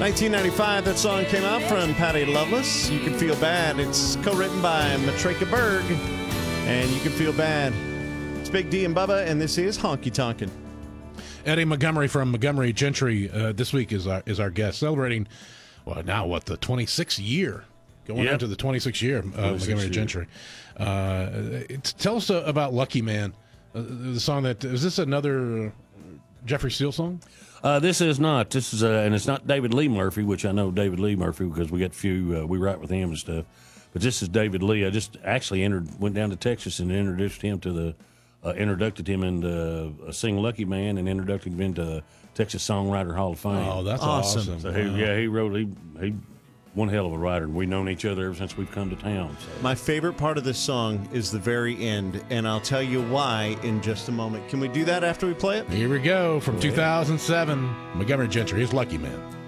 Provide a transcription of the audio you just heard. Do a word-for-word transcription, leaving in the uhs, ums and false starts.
nineteen ninety-five, that song came out from Patty Loveless. You Can Feel Bad. It's co-written by Matrika Berg, and You Can Feel Bad. It's Big D and Bubba, and this is Honky Tonkin'. Eddie Montgomery from Montgomery Gentry uh, this week is our is our guest, celebrating, well, now what, the twenty-sixth year? Going yep. on to the twenty-sixth year of uh, Montgomery Gentry. Uh, it's, tell us uh, about Lucky Man, uh, the song that, is this another Jeffrey Steele song? Uh, this is not. This is, uh, and it's not David Lee Murphy, which I know David Lee Murphy because we got a few, uh, we write with him and stuff. But this is David Lee. I just actually entered, went down to Texas and introduced him to the, uh, introduced him into uh, Sing Lucky Man and introduced him into Texas Songwriter Hall of Fame. Oh, that's awesome. awesome. So, he, wow. yeah, he wrote, he, he, one hell of a writer, and we've known each other ever since we've come to town. So. My favorite part of this song is the very end, and I'll tell you why in just a moment. Can we do that after we play it? Here we go, from two thousand seven, Montgomery Gentry, his Lucky Man.